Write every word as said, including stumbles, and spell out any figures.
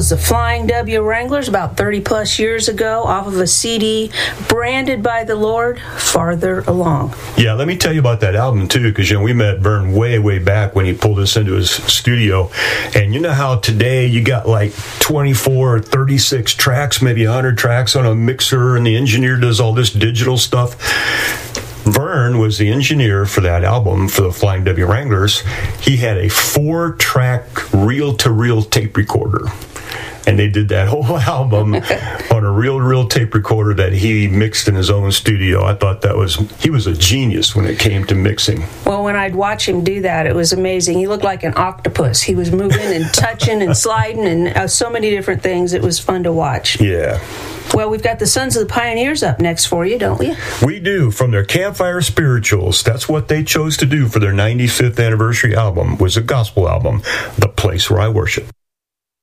was the Flying W Wranglers about thirty plus years ago off of a C D, Branded by the Lord, Farther Along. Yeah, let me tell you about that album, too, because, you know, we met Vern way, way back when he pulled us into his studio. And you know how today you got like twenty-four or thirty-six tracks, maybe one hundred tracks on a mixer, and the engineer does all this digital stuff? Vern was the engineer for that album for the Flying W Wranglers. He had a four-track reel-to-reel tape recorder. And they did that whole album on a reel-to-reel tape recorder that he mixed in his own studio. I thought that was, he was a genius when it came to mixing. Well, when I'd watch him do that, it was amazing. He looked like an octopus. He was moving and touching and sliding and uh, so many different things. It was fun to watch. Yeah. Well, we've got the Sons of the Pioneers up next for you, don't we? We do, from their Campfire Spirituals. That's what they chose to do for their ninety-fifth anniversary album, was a gospel album, The Place Where I Worship.